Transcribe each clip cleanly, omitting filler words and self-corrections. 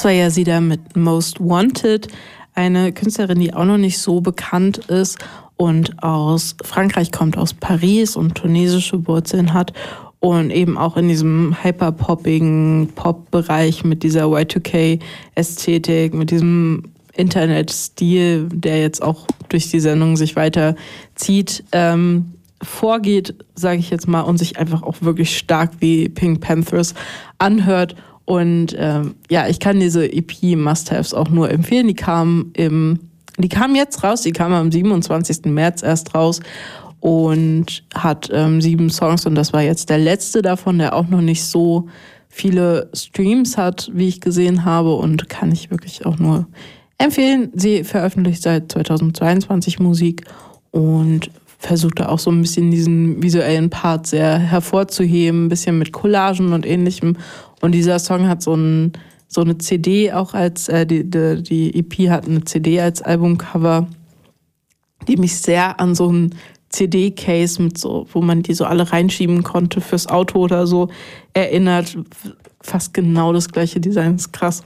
Das war ja sie da mit Most Wanted, eine Künstlerin, die auch noch nicht so bekannt ist und aus Frankreich kommt, aus Paris und tunesische Wurzeln hat und eben auch in diesem hyperpoppigen Pop-Bereich mit dieser Y2K-Ästhetik, mit diesem Internet-Stil, der jetzt auch durch die Sendung sich weiterzieht, vorgeht, sage ich jetzt mal, und sich einfach auch wirklich stark wie Pink Panthers anhört. Und ich kann diese EP Must-Haves auch nur empfehlen. Die kam jetzt raus, die kam am 27. März erst raus und hat 7 Songs und das war jetzt der letzte davon, der auch noch nicht so viele Streams hat, wie ich gesehen habe, und kann ich wirklich auch nur empfehlen. Sie veröffentlicht seit 2022 Musik und versucht da auch so ein bisschen diesen visuellen Part sehr hervorzuheben, ein bisschen mit Collagen und Ähnlichem. Und dieser Song hat so eine CD auch als, die EP hat eine CD als Albumcover, die mich sehr an so ein CD-Case mit so, wo man die so alle reinschieben konnte fürs Auto oder so, erinnert. Fast genau das gleiche Design, ist krass.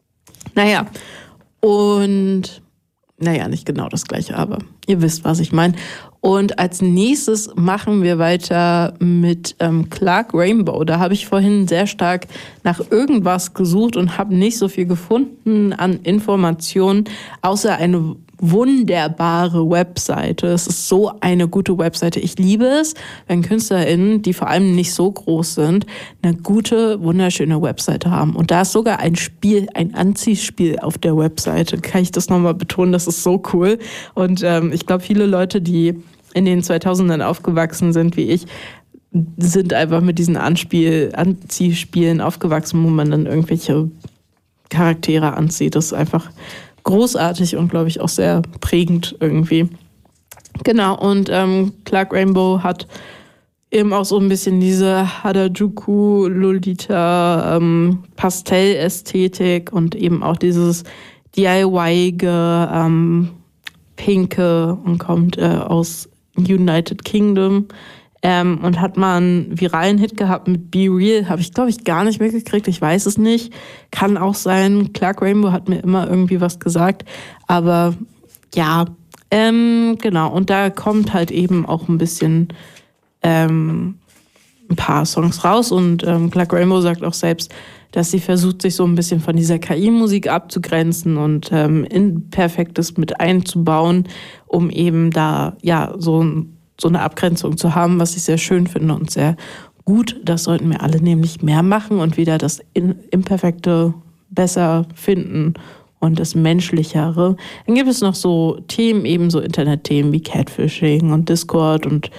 Nicht genau das gleiche, aber ihr wisst, was ich meine. Und als nächstes machen wir weiter mit Clark Rainbow. Da habe ich vorhin sehr stark nach irgendwas gesucht und habe nicht so viel gefunden an Informationen, außer eine wunderbare Webseite. Es ist so eine gute Webseite. Ich liebe es, wenn KünstlerInnen, die vor allem nicht so groß sind, eine gute, wunderschöne Webseite haben. Und da ist sogar ein Anziehspiel auf der Webseite. Kann ich das nochmal betonen? Das ist so cool. Und ich glaube, viele Leute, die in den 2000ern aufgewachsen sind, wie ich, sind einfach mit diesen Anziehspielen aufgewachsen, wo man dann irgendwelche Charaktere anzieht. Das ist einfach großartig und, glaube ich, auch sehr prägend irgendwie. Genau, und Clark Rainbow hat eben auch so ein bisschen diese Harajuku, Lolita, Pastellästhetik und eben auch dieses DIY-ge, Pinke und kommt aus United Kingdom und hat mal einen viralen Hit gehabt mit Be Real. Habe ich, glaube ich, gar nicht mitgekriegt. Ich weiß es nicht. Kann auch sein. Clark Rainbow hat mir immer irgendwie was gesagt. Aber ja, genau. Und da kommt halt eben auch ein bisschen ein paar Songs raus. Und Clark Rainbow sagt auch selbst, dass sie versucht, sich so ein bisschen von dieser KI-Musik abzugrenzen und Imperfektes mit einzubauen, um eben da ja so eine Abgrenzung zu haben, was ich sehr schön finde und sehr gut. Das sollten wir alle nämlich mehr machen und wieder das Imperfekte besser finden und das Menschlichere. Dann gibt es noch so Themen, eben so Internetthemen wie Catfishing und Discord und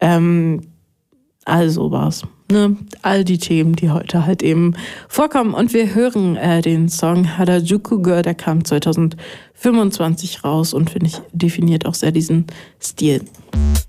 all sowas. Ne? All die Themen, die heute halt eben vorkommen. Und wir hören den Song Harajuku Girl, der kam 2025 raus und finde ich, definiert auch sehr diesen Stil.